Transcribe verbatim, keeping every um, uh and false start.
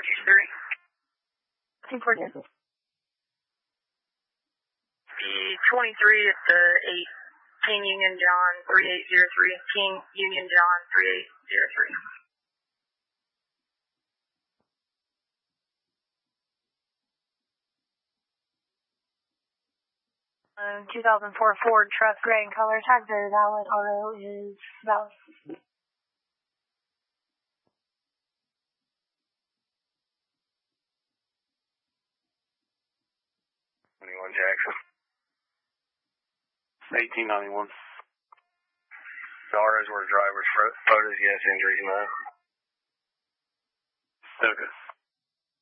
two three. two four two. The twenty-three at the eight, King Union John three eight zero three, King Union John three eight zero three. Um, two thousand four Ford truck, gray in color, tag very valid, auto is valid. twenty-one Jackson. eighteen ninety-one. The R Os were drivers, photos yes, injuries no. Okay.